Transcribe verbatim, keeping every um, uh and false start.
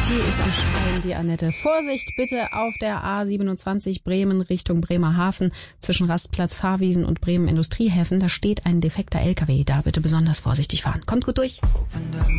Die ist am Schreien, die Annette. Vorsicht bitte auf der A siebenundzwanzig Bremen Richtung Bremerhaven zwischen Rastplatz Fahrwiesen und Bremen Industriehäfen. Da steht ein defekter L K W. Da bitte besonders vorsichtig fahren. Kommt gut durch.